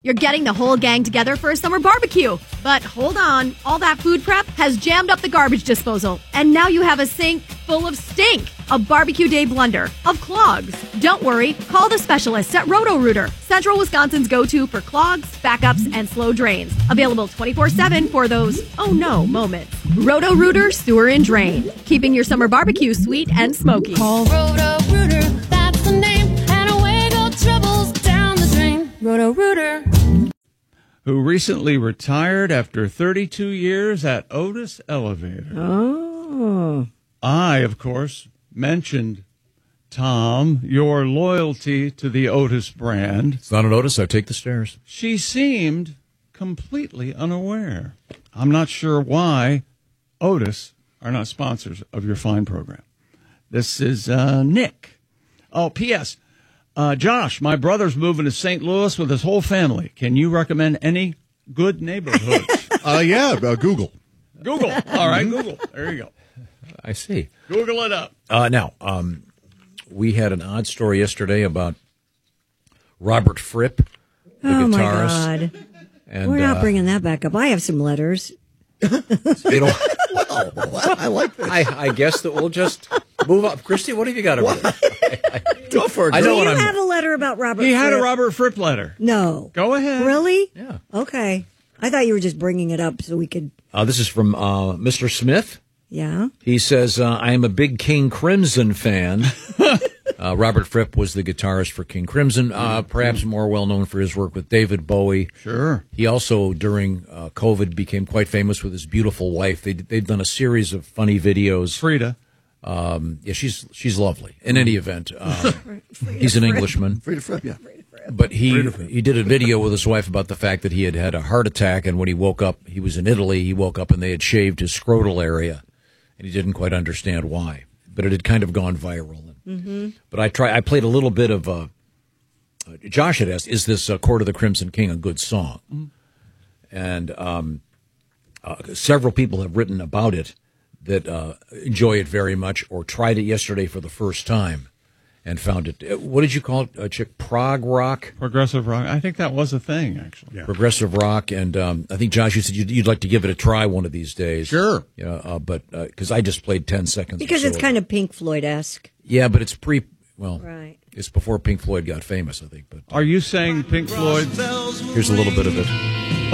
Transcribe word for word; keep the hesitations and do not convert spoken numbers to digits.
You're getting the whole gang together for a summer barbecue. But hold on, all that food prep has jammed up the garbage disposal. And now you have a sink full of stink. A barbecue day blunder of clogs. Don't worry, call the specialists at Roto-Rooter, Central Wisconsin's go-to for clogs, backups, and slow drains. Available twenty-four seven for those oh no moments. Roto-Rooter Sewer and Drain, keeping your summer barbecue sweet and smoky. Call Roto-Rooter, that's the name, and away go troubles down the drain. Roto-Rooter. Who recently retired after thirty-two years at Otis Elevator. Oh. I, of course, mentioned, Tom, your loyalty to the Otis brand. It's not an Otis, I take the stairs. She seemed completely unaware. I'm not sure why Otis are not sponsors of your fine program. This is uh, Nick. Oh, P S Uh, Josh, my brother's moving to Saint Louis with his whole family. Can you recommend any good neighborhoods? uh, yeah, uh, Google. Google. All right, Google. There you go. I see. Google it up. Uh, now, um, we had an odd story yesterday about Robert Fripp, the oh, guitarist. my God. And, We're not uh, bringing that back up. I have some letters. You know, wow, I like this. I, I guess that we'll just move up. Christy, what have you got over there? Go for it. I Do know you what I'm- have a letter about Robert He had a Fripp? Robert Fripp letter. No. Go ahead. Really? Yeah. Okay. I thought you were just bringing it up so we could... Uh, this is from uh, Mister Smith. Yeah? He says, uh, I am a big King Crimson fan. uh, Robert Fripp was the guitarist for King Crimson, uh, perhaps more well known for his work with David Bowie. Sure. He also, during uh, COVID, became quite famous with his beautiful wife. They, they've done a series of funny videos. Frida. Um, yeah, she's she's lovely. In any event, um, he's an Englishman. Frida Fripp, yeah. But he he did a video with his wife about the fact that he had had a heart attack, and when he woke up, he was in Italy. He woke up and they had shaved his scrotal area, and he didn't quite understand why. But it had kind of gone viral. Mm-hmm. But I try. I played a little bit of. Uh, uh, Josh had asked, "Is this uh, Court of the Crimson King a good song?" Mm-hmm. And um, uh, several people have written about it that uh, enjoy it very much, or tried it yesterday for the first time and found it. What did you call it, uh, Chick? Prog rock? Progressive rock. I think that was a thing, actually. Yeah. Progressive rock. And um, I think, Josh, you said you'd, you'd like to give it a try one of these days. Sure. Yeah, uh, but because uh, I just played ten seconds. Because or so it's kind of Pink Floyd-esque. Yeah, but it's pre. Well, Right. it's before Pink Floyd got famous, I think. But Are you saying Pink Floyd? here's a little bit of it.